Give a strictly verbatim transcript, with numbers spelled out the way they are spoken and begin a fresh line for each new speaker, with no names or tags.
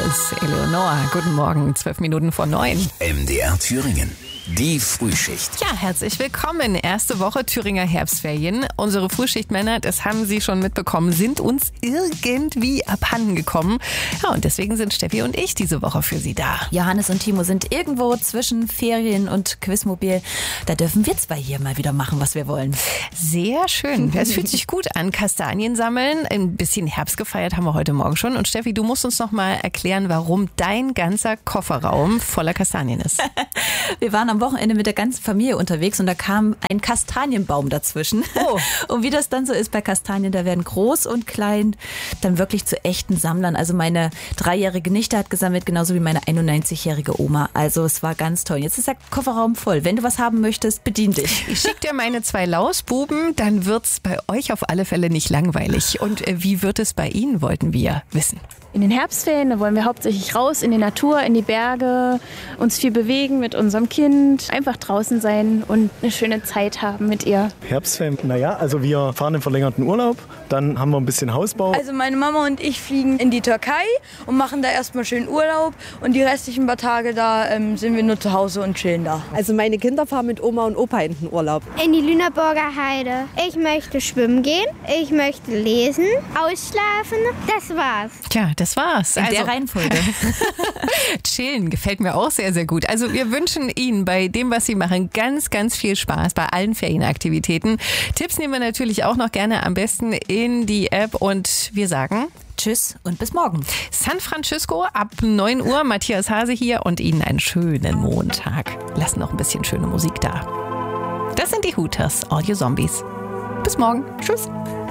ist Eleonore. Guten Morgen, zwölf Minuten vor neun.
M D R Thüringen. Die Frühschicht.
Ja, herzlich willkommen. Erste Woche Thüringer Herbstferien. Unsere Frühschichtmänner, das haben Sie schon mitbekommen, sind uns irgendwie abhanden gekommen. Ja, und deswegen sind Steffi und ich diese Woche für Sie da.
Johannes und Timo sind irgendwo zwischen Ferien und Quizmobil. Da dürfen wir zwei hier mal wieder machen, was wir wollen.
Sehr schön. Es fühlt sich gut an. Kastanien sammeln. Ein bisschen Herbst gefeiert haben wir heute Morgen schon. Und Steffi, du musst uns noch mal erklären, warum dein ganzer Kofferraum voller Kastanien ist.
Wir waren am Wochenende mit der ganzen Familie unterwegs und da kam ein Kastanienbaum dazwischen.
Oh.
Und wie das dann so ist bei Kastanien, da werden groß und klein dann wirklich zu echten Sammlern. Also meine dreijährige Nichte hat gesammelt, genauso wie meine einundneunzigjährige Oma. Also es war ganz toll. Jetzt ist der Kofferraum voll. Wenn du was haben möchtest, bedien dich.
Ich schicke dir meine zwei Lausbuben, dann wird's bei euch auf alle Fälle nicht langweilig. Und äh, wie wird es bei Ihnen, wollten wir wissen.
In den Herbstferien, da wollen wir hauptsächlich raus in die Natur, in die Berge, uns viel bewegen mit unserem Kind, einfach draußen sein und eine schöne Zeit haben mit ihr.
Herbstferien, naja, also wir fahren in verlängerten Urlaub, dann haben wir ein bisschen Hausbau.
Also meine Mama und ich fliegen in die Türkei und machen da erstmal schön Urlaub und die restlichen paar Tage da ähm, sind wir nur zu Hause und chillen da.
Also meine Kinder fahren mit Oma und Opa in den Urlaub.
In die Lüneburger Heide. Ich möchte schwimmen gehen, ich möchte lesen, ausschlafen, das war's.
Tja, das war's.
In
also,
der Reihenfolge.
Chillen gefällt mir auch sehr, sehr gut. Also wir wünschen Ihnen bei dem, was Sie machen, ganz, ganz viel Spaß bei allen Ferienaktivitäten. Tipps nehmen wir natürlich auch noch gerne am besten in die App und wir sagen
Tschüss und bis morgen.
San Francisco ab neun Uhr. Matthias Hase hier und Ihnen einen schönen Montag. Lassen noch ein bisschen schöne Musik da. Das sind die Hooters, Audio Zombies. Bis morgen. Tschüss.